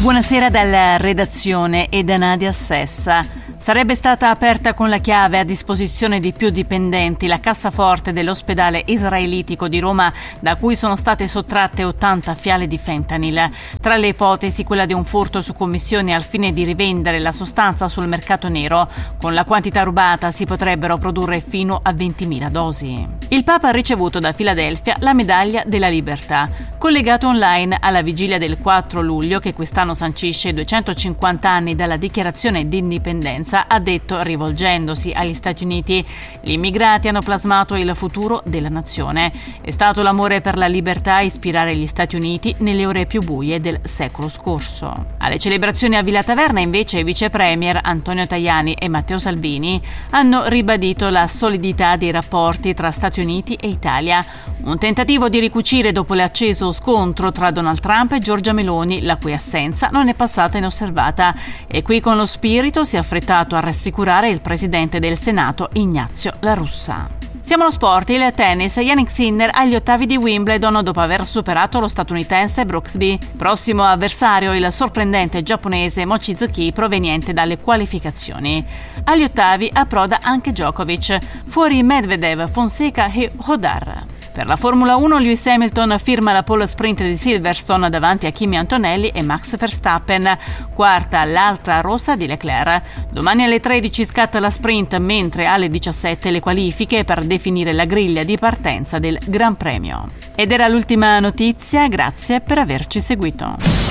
Buonasera dalla redazione e da Nadia Sessa. Sarebbe stata aperta con la chiave a disposizione di più dipendenti la cassaforte dell'ospedale israelitico di Roma, da cui sono state sottratte 80 fiale di fentanyl. Tra le ipotesi quella di un furto su commissione al fine di rivendere la sostanza sul mercato nero. Con la quantità rubata si potrebbero produrre fino a 20.000 dosi. Il Papa ha ricevuto da Filadelfia la medaglia della libertà. Collegato online alla vigilia del 4 luglio, che quest'anno sancisce 250 anni dalla dichiarazione di indipendenza, ha detto, rivolgendosi agli Stati Uniti: gli immigrati hanno plasmato il futuro della nazione. È stato l'amore per la libertà a ispirare gli Stati Uniti nelle ore più buie del secolo scorso. Alle celebrazioni a Villa Taverna, invece, i vice premier Antonio Tajani e Matteo Salvini hanno ribadito la solidità dei rapporti tra Stati Uniti e Italia. Un tentativo di ricucire dopo l'acceso scontro tra Donald Trump e Giorgia Meloni, la cui assenza non è passata inosservata. E qui, con lo spirito, si è affrettato a rassicurare il presidente del Senato Ignazio La Russa. Siamo allo sport. Il tennis. Jannik Sinner agli ottavi di Wimbledon dopo aver superato lo statunitense Brooksby. Prossimo avversario il sorprendente giapponese Mochizuki, proveniente dalle qualificazioni. Agli ottavi approda anche Djokovic. Fuori Medvedev, Fonseca e Hodar. Per la Formula 1 Lewis Hamilton firma la pole sprint di Silverstone davanti a Kimi Antonelli e Max Verstappen. Quarta l'altra rossa di Leclerc. Domani alle 13 scatta la sprint, mentre alle 17 le qualifiche per definire la griglia di partenza del Gran Premio. Ed era l'ultima notizia, grazie per averci seguito.